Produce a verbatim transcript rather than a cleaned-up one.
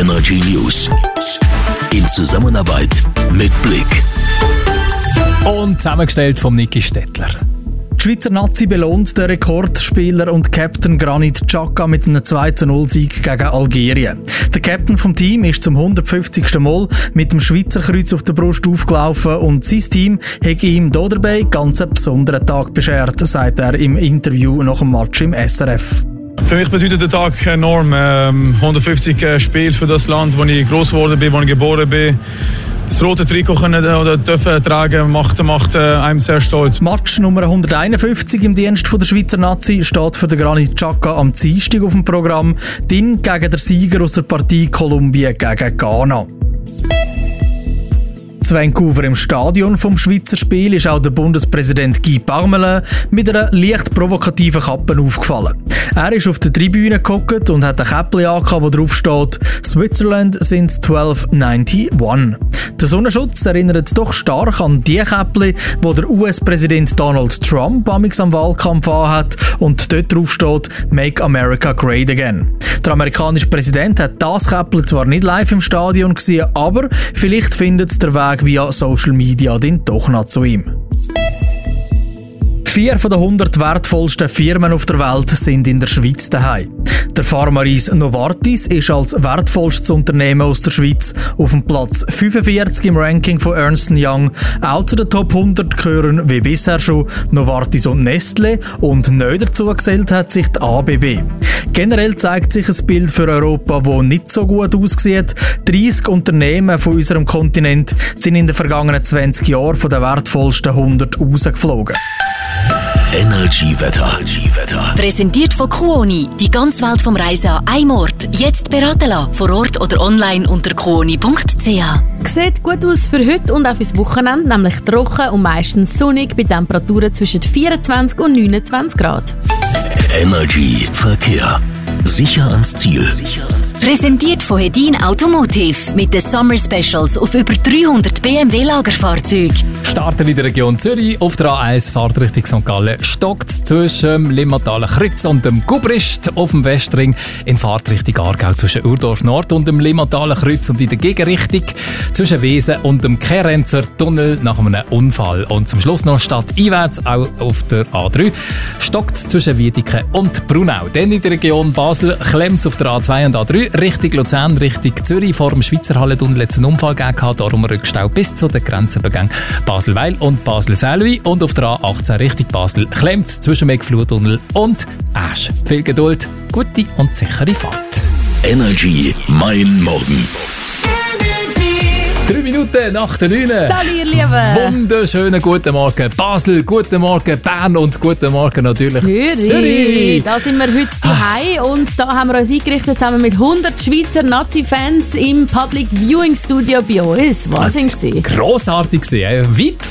Energy News. In Zusammenarbeit mit Blick. Und zusammengestellt von Niki Stettler. Die Schweizer Nazi belohnt den Rekordspieler und Captain Granit Xhaka mit einem zwei zu null Sieg gegen Algerien. Der Captain vom Team ist zum hundertfünfzigsten Mal mit dem Schweizer Kreuz auf der Brust aufgelaufen und sein Team hat ihm hier dabei ganz einen besonderen Tag beschert, sagt er im Interview nach dem Match im S R F. Für mich bedeutet der Tag enorm. Ähm, hundertfünfzig äh, Spiele für das Land, wo ich groß geworden bin, wo ich geboren bin. Das rote Trikot können oder dürfen tragen, macht, macht äh, einem sehr stolz. Match Nummer hunderteinundfünfzig im Dienst von der Schweizer Nazi steht für den Granit Xhaka am Dienstag auf dem Programm. Dann gegen den Sieger aus der Partie Kolumbien gegen Ghana. In Vancouver im Stadion vom Schweizer Spiel ist auch der Bundespräsident Guy Parmelin mit einer leicht provokativen Kappe aufgefallen. Er ist auf der Tribüne gehockt und hat ein Käppchen angehabt, wo drauf steht «Switzerland since zwölf einundneunzig». Der Sonnenschutz erinnert doch stark an die Käppchen, die der U S-Präsident Donald Trump amigs am Wahlkampf anhat und dort drauf steht «Make America Great Again». Der amerikanische Präsident hat das Käppchen zwar nicht live im Stadion gesehen, aber vielleicht findet es der Weg via Social Media dann doch noch zu ihm. Vier von den hundert wertvollsten Firmen auf der Welt sind in der Schweiz daheim. Der Pharmaris Novartis ist als wertvollstes Unternehmen aus der Schweiz auf dem Platz fünfundvierzig im Ranking von Ernst and Young. Auch zu den Top hundert gehören wie bisher schon Novartis und Nestlé und neu dazu gesellt hat sich die A B B. Generell zeigt sich ein Bild für Europa, das nicht so gut aussieht. dreissig Unternehmen von unserem Kontinent sind in den vergangenen zwanzig Jahren von den wertvollsten hundert rausgeflogen. Energy Wetter. Präsentiert von Kuoni. Die ganze Welt vom Reisen an einem Ort. Jetzt beraten lassen. Vor Ort oder online unter kuoni punkt c h. Sieht gut aus für heute und auch fürs Wochenende, nämlich trocken und meistens sonnig bei Temperaturen zwischen vierundzwanzig und neunundzwanzig Grad. Energy Verkehr. Sicher ans Ziel. Präsentiert von Hedin Automotive mit den Summer Specials auf über dreihundert B M W-Lagerfahrzeuge. Starten in der Region Zürich. Auf der A eins Fahrt Richtung Sankt Gallen stockt zwischen Limmatalen Kreuz und dem Gubrist. Auf dem Westring in Fahrt Richtung Aargau zwischen Urdorf Nord und dem Limmatalen Kreuz und in der Gegenrichtung zwischen Wesen und dem Kerenzer Tunnel nach einem Unfall. Und zum Schluss noch stadteinwärts auch auf der A drei stockt zwischen Wiedeke und Brunau. Dann in der Region Basel klemmt es auf der A zwei und A drei Richtung Luzern, Richtung Zürich. Vor dem Schweizer Hallentunnel hat es einen Unfall gegeben, darum Rückstau bis zu den Grenzübergängen Basel-Weil und Basel-Selwi. Und auf der A achtzehn Richtung Basel klemmt es zwischen Megflurtunnel und Asch. Viel Geduld, gute und sichere Fahrt. Energy mein Morgen. Drei Minuten nach der neun. Salut, ihr Lieben! Wunderschönen guten Morgen Basel, guten Morgen Bern und guten Morgen natürlich Zürich. Zürich. Da sind wir heute daheim und da haben wir uns eingerichtet zusammen mit hundert Schweizer Nazi-Fans im Public Viewing Studio bei uns. Wahnsinn gewesen. Grossartig gewesen. Weit